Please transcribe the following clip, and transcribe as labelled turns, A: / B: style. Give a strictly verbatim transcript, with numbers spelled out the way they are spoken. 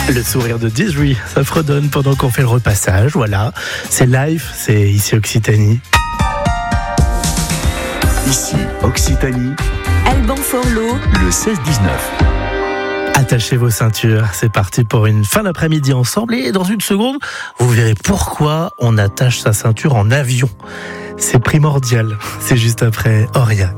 A: Le sourire de Dizri, ça fredonne pendant qu'on fait le repassage. Voilà, c'est live, c'est ici Occitanie.
B: Ici Occitanie,
C: Alban Forlot,
B: le seize dix-neuf.
A: Attachez vos ceintures, c'est parti pour une fin d'après-midi ensemble. Et dans une seconde, vous verrez pourquoi on attache sa ceinture en avion. C'est primordial, c'est juste après Auria.